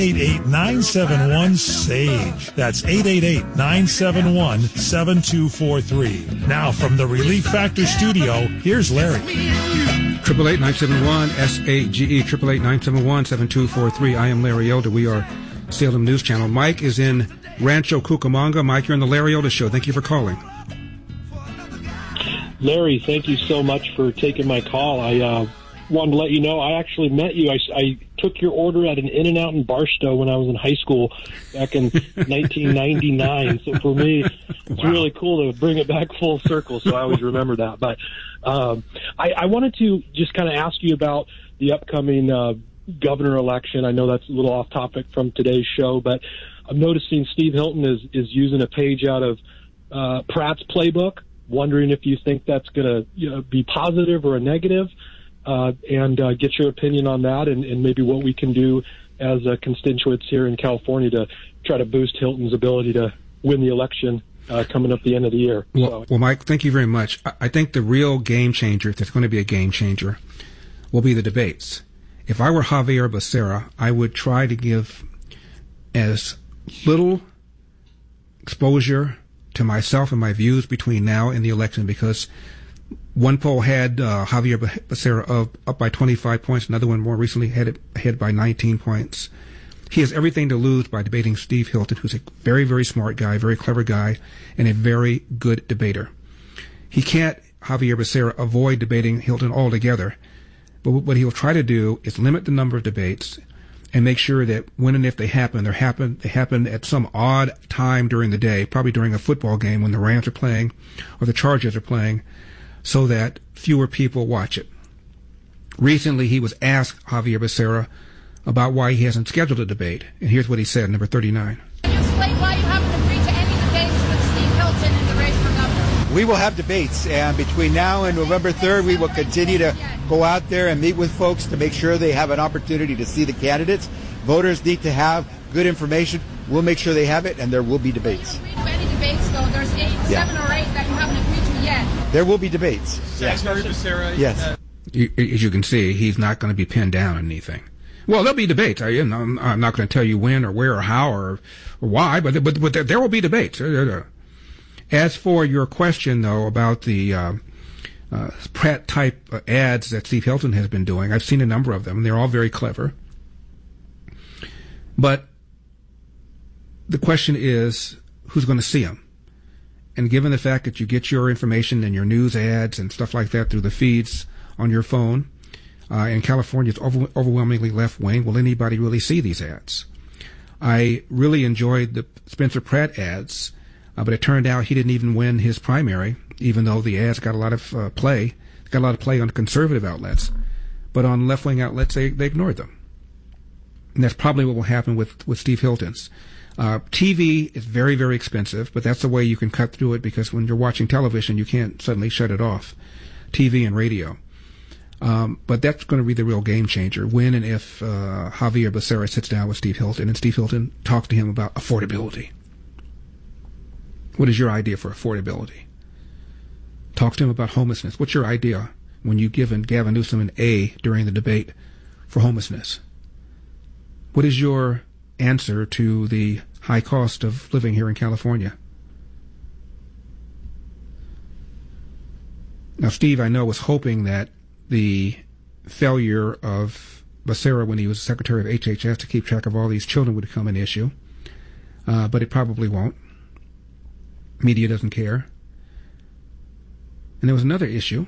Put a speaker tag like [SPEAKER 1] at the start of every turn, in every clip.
[SPEAKER 1] 888-971-SAGE. That's 888-971-7243. Now from the Relief Factor studio, here's Larry.
[SPEAKER 2] 888-971-SAGE, 888-971-7243. I am Larry Elder. We are Salem News Channel. Mike is in Rancho Cucamonga. Mike, you're on the Larry Elder Show. Thank you for calling.
[SPEAKER 3] Larry, thank you so much for taking my call. I wanted to let you know I actually met you. I took your order at an In-N-Out in Barstow when I was in high school back in 1999. So for me, it's really cool to bring it back full circle, so I always remember that. But I wanted to just kind of ask you about the upcoming governor election. I know that's a little off topic from today's show, but I'm noticing Steve Hilton is using a page out of Pratt's playbook. Wondering if you think that's going to be positive or a negative, and get your opinion on that, and maybe what we can do as constituents here in California to try to boost Hilton's ability to win the election coming up the end of the year.
[SPEAKER 2] Well, Mike, thank you very much. I think the real game changer, if there's going to be a game changer, will be the debates. If I were Javier Becerra, I would try to give as little exposure to myself and my views between now and the election, because one poll had Javier Becerra up by 25 points, another one more recently had it ahead by 19 points. He has everything to lose by debating Steve Hilton, who's a very, very smart guy, very clever guy, and a very good debater. He can't, Javier Becerra, avoid debating Hilton altogether, but what he'll try to do is limit the number of debates and make sure that when and if they happen, they happen at some odd time during the day, probably during a football game when the Rams are playing or the Chargers are playing, so that fewer people watch it. Recently, he was asked, Javier Becerra, about why he hasn't scheduled a debate, and here's what he said, number 39.
[SPEAKER 4] Can you explain why you haven't agreed to any debates with Steve Hilton in the race for governor?
[SPEAKER 5] We will have debates, and between now and November 3rd, we will continue to go out there and meet with folks to make sure they have an opportunity to see the candidates. Voters need to have good information. We'll make sure they have it, and there will be debates.
[SPEAKER 4] Have you agreed to any debates, though? There's 7 or 8 that you haven't agreed to yet.
[SPEAKER 5] There will be debates.
[SPEAKER 6] Yes.
[SPEAKER 5] Yes.
[SPEAKER 2] As you can see, he's not going to be pinned down on anything. Well, there'll be debates. I'm not going to tell you when or where or how or why, but there will be debates. As for your question, though, about the Pratt-type ads that Steve Hilton has been doing, I've seen a number of them, and they're all very clever. But the question is, who's going to see them? And given the fact that you get your information and your news ads and stuff like that through the feeds on your phone, and California is overwhelmingly left-wing, will anybody really see these ads? I really enjoyed the Spencer Pratt ads, but it turned out he didn't even win his primary, even though the ads got a lot of play. Got a lot of play on conservative outlets, but on left-wing outlets, they ignored them. And that's probably what will happen with Steve Hilton's. TV is very, very expensive, but that's the way you can cut through it, because when you're watching television, you can't suddenly shut it off. TV and radio. But that's going to be the real game changer, when and if Javier Becerra sits down with Steve Hilton and Steve Hilton talks to him about affordability. What is your idea for affordability? Talk to him about homelessness. What's your idea when you've given Gavin Newsom an A during the debate for homelessness? What is your answer to the high cost of living here in California? Now, Steve, I know, was hoping that the failure of Becerra when he was Secretary of HHS to keep track of all these children would become an issue, but it probably won't. Media doesn't care. And there was another issue.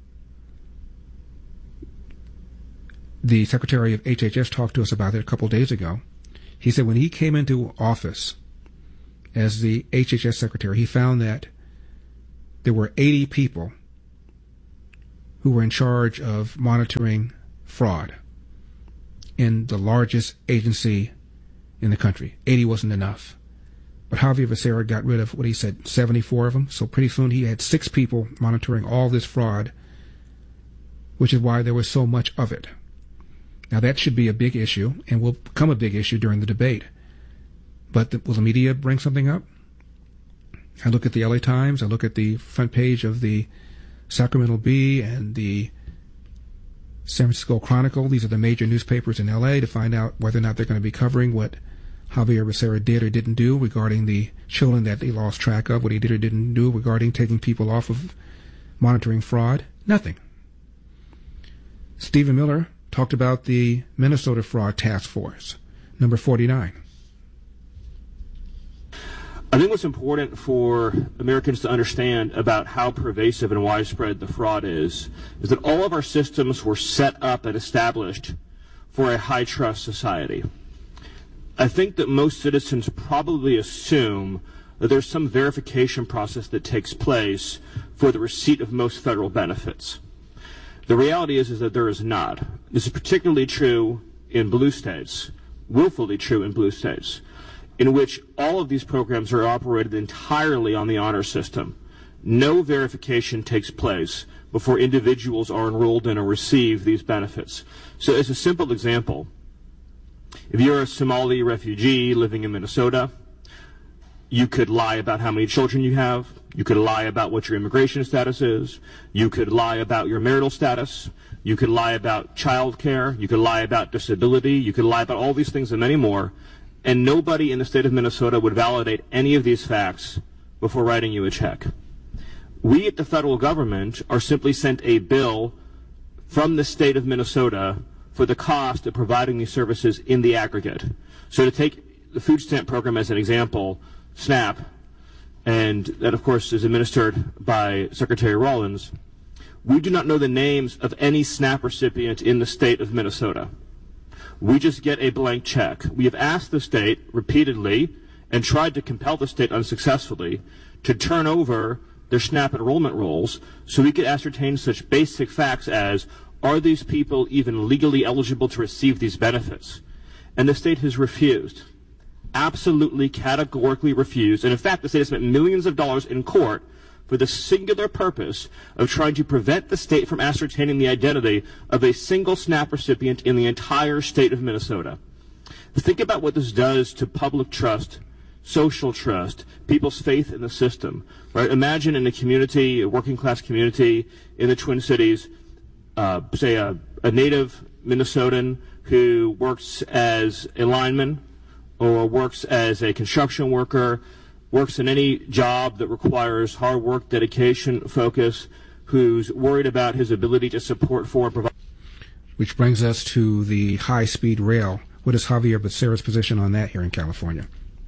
[SPEAKER 2] The Secretary of HHS talked to us about it a couple days ago. He said when he came into office as the HHS Secretary, he found that there were 80 people who were in charge of monitoring fraud in the largest agency in the country. 80 wasn't enough. But Javier Becerra got rid of, what he said, 74 of them. So pretty soon he had 6 people monitoring all this fraud, which is why there was so much of it. Now that should be a big issue, and will become a big issue during the debate. But will the media bring something up? I look at the LA Times, I look at the front page of the Sacramento Bee and the San Francisco Chronicle. These are the major newspapers in L.A. to find out whether or not they're going to be covering what Javier Becerra did or didn't do regarding the children that they lost track of, what he did or didn't do regarding taking people off of monitoring fraud. Nothing. Stephen Miller talked about the Minnesota Fraud Task Force, number 49.
[SPEAKER 6] I think what's important for Americans to understand about how pervasive and widespread the fraud is that all of our systems were set up and established for a high-trust society. I think that most citizens probably assume that there's some verification process that takes place for the receipt of most federal benefits. The reality is that there is not. This is particularly true in blue states, willfully true in blue states, in which all of these programs are operated entirely on the honor system. No verification takes place before individuals are enrolled in or receive these benefits. So as a simple example, if you're a Somali refugee living in Minnesota, you could lie about how many children you have. You could lie about what your immigration status is. You could lie about your marital status. You could lie about child care. You could lie about disability. You could lie about all these things and many more. And nobody in the state of Minnesota would validate any of these facts before writing you a check. We at the federal government are simply sent a bill from the state of Minnesota for the cost of providing these services in the aggregate. So to take the food stamp program as an example, SNAP, and that of course is administered by Secretary Rollins, we do not know the names of any SNAP recipient in the state of Minnesota. We just get a blank check. We have asked the state repeatedly and tried to compel the state unsuccessfully to turn over their SNAP enrollment rolls so we could ascertain such basic facts as, are these people even legally eligible to receive these benefits? And the state has refused. Absolutely, categorically refused. And in fact, the state has spent millions of dollars in court for the singular purpose of trying to prevent the state from ascertaining the identity of a single SNAP recipient in the entire state of Minnesota. Think about what this does to public trust, social trust, people's faith in the system. Right? Imagine in a community, a working class community in the Twin Cities, say a native Minnesotan who works as a lineman or works as a construction worker, works in any job that requires hard work, dedication, focus, who's worried about his ability to support for and provide.
[SPEAKER 2] Which brings us to the high-speed rail. What is Javier Becerra's position on that here in California?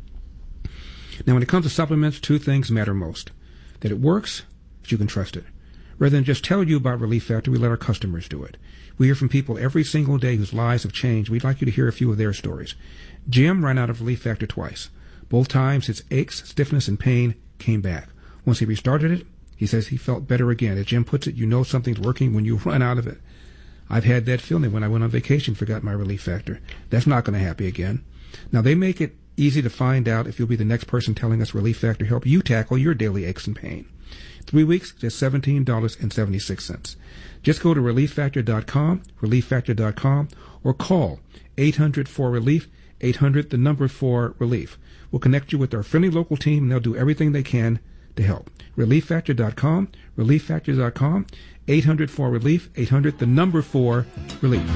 [SPEAKER 2] Now, when it comes to supplements, two things matter most. That it works, that you can trust it. Rather than just tell you about Relief Factor, we let our customers do it. We hear from people every single day whose lives have changed. We'd like you to hear a few of their stories. Jim ran out of Relief Factor twice. Both times his aches, stiffness, and pain came back. Once he restarted it, he says he felt better again. As Jim puts it, you know something's working when you run out of it. I've had that feeling when I went on vacation, forgot my Relief Factor. That's not going to happen again. Now, they make it easy to find out if you'll be the next person telling us Relief Factor help you tackle your daily aches and pain. 3 weeks, just $17.76. Just go to ReliefFactor.com, ReliefFactor.com, or call 800-4RELIEF, 800 the number 4 relief. We'll connect you with our friendly local team, and they'll do everything they can to help. ReliefFactor.com, ReliefFactor.com, 800-4RELIEF, 800 the number 4 relief.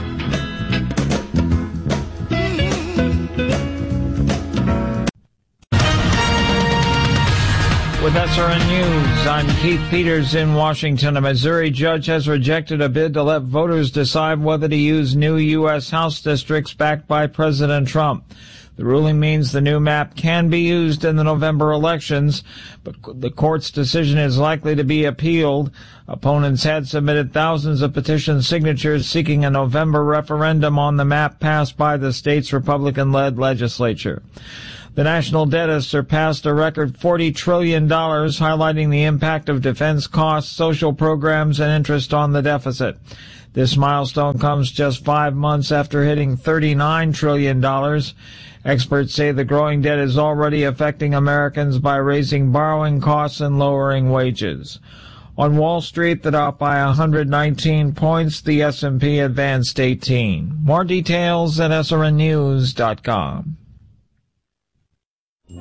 [SPEAKER 7] With SRN News, I'm Keith Peters in Washington. A Missouri judge has rejected a bid to let voters decide whether to use new U.S. House districts backed by President Trump. The ruling means the new map can be used in the November elections, but the court's decision is likely to be appealed. Opponents had submitted thousands of petition signatures seeking a November referendum on the map passed by the state's Republican-led legislature. The national debt has surpassed a record $40 trillion, highlighting the impact of defense costs, social programs, and interest on the deficit. This milestone comes just 5 months after hitting $39 trillion. Experts say the growing debt is already affecting Americans by raising borrowing costs and lowering wages. On Wall Street, the Dow up by 119 points, the S&P advanced 18. More details at srnnews.com.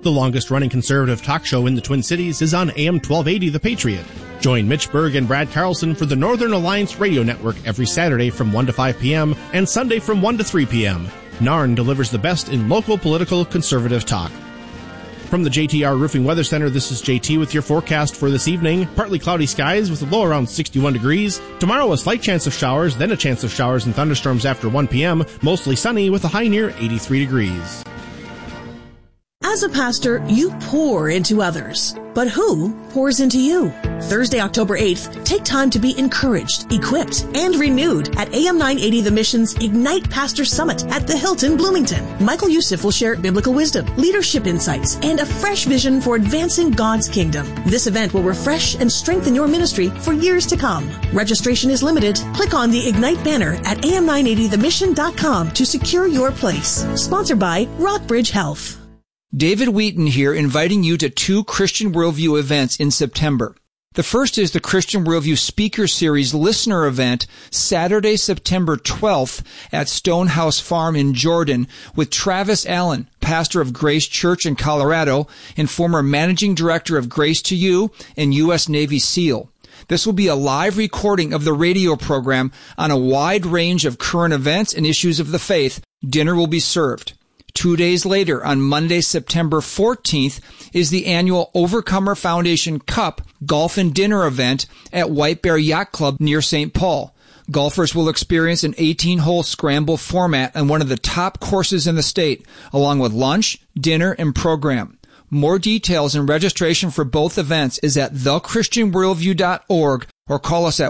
[SPEAKER 8] The longest-running conservative talk show in the Twin Cities is on AM 1280 The Patriot. Join Mitch Berg and Brad Carlson for the Northern Alliance Radio Network every Saturday from 1 to 5 p.m. and Sunday from 1 to 3 p.m. NARN delivers the best in local political conservative talk. From the JTR Roofing Weather Center, this is JT with your forecast for this evening. Partly cloudy skies with a low around 61 degrees. Tomorrow, a slight chance of showers, then a chance of showers and thunderstorms after 1 p.m. Mostly sunny with a high near 83 degrees.
[SPEAKER 9] As a pastor, you pour into others. But who pours into you? Thursday, October 8th, take time to be encouraged, equipped, and renewed at AM 980 The Mission's Ignite Pastor Summit at the Hilton, Bloomington. Michael Youssef will share biblical wisdom, leadership insights, and a fresh vision for advancing God's kingdom. This event will refresh and strengthen your ministry for years to come. Registration is limited. Click on the Ignite banner at am980themission.com to secure your place. Sponsored by Rockbridge Health.
[SPEAKER 10] David Wheaton here, inviting you to 2 Christian Worldview events in September. The first is the Christian Worldview Speaker Series Listener Event, Saturday, September 12th at Stonehouse Farm in Jordan with Travis Allen, pastor of Grace Church in Colorado and former managing director of Grace to You and U.S. Navy SEAL. This will be a live recording of the radio program on a wide range of current events and issues of the faith. Dinner will be served. 2 days later, on Monday, September 14th, is the annual Overcomer Foundation Cup Golf and Dinner event at White Bear Yacht Club near St. Paul. Golfers will experience an 18-hole scramble format on one of the top courses in the state, along with lunch, dinner, and program. More details and registration for both events is at thechristianworldview.org or call us at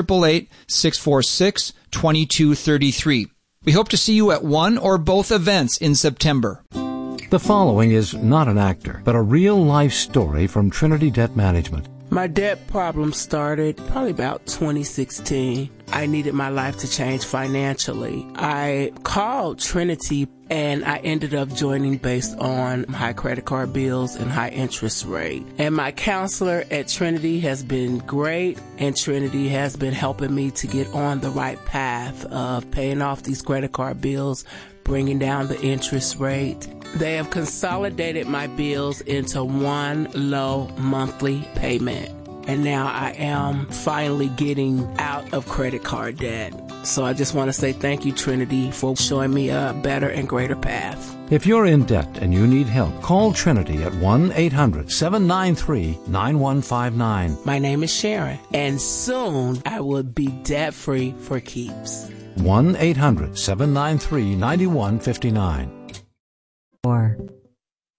[SPEAKER 10] 1-888-646-2233. We hope to see you at one or both events in September.
[SPEAKER 11] The following is not an actor, but a real-life story from Trinity Debt Management.
[SPEAKER 12] My debt problem started probably about 2016. I needed my life to change financially. I called Trinity and I ended up joining based on high credit card bills and high interest rate. And my counselor at Trinity has been great, and Trinity has been helping me to get on the right path of paying off these credit card bills, bringing down the interest rate. They have consolidated my bills into one low monthly payment. And now I am finally getting out of credit card debt. So I just want to say thank you, Trinity, for showing me a better and greater path.
[SPEAKER 11] If you're in debt and you need help, call Trinity at 1-800-793-9159.
[SPEAKER 12] My name is Sharon, and soon I will be debt-free for keeps.
[SPEAKER 11] 1-800-793-9159.